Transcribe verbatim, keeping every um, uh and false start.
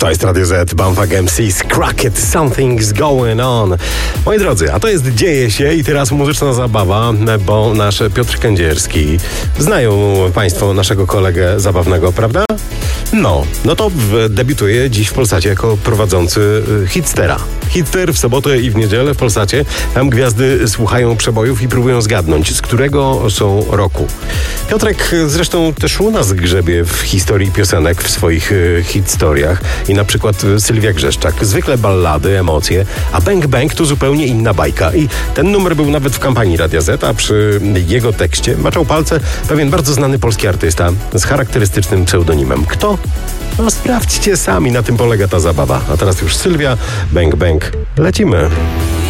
To jest Radio Z, Bumfuck M Cs, Crack It, Something's Going On. Moi drodzy, a to jest Dzieje się i teraz muzyczna zabawa, bo nasz Piotr Kędzierski, znają Państwo naszego kolegę zabawnego, prawda? No, no to debiutuje dziś w Polsacie jako prowadzący Hitstera. Hitster w sobotę i w niedzielę w Polsacie. Tam gwiazdy słuchają przebojów i próbują zgadnąć, z którego są roku. Piotrek zresztą też u nas grzebie w historii piosenek w swoich y, hitstoriach. I na przykład Sylwia Grzeszczak. Zwykle ballady, emocje, a Bang Bang to zupełnie inna bajka. I ten numer był nawet w kampanii Radia Z, a przy jego tekście maczał palce pewien bardzo znany polski artysta z charakterystycznym pseudonimem. Kto? No sprawdźcie sami, na tym polega ta zabawa. A teraz już Sylwia, Bang Bang, lecimy.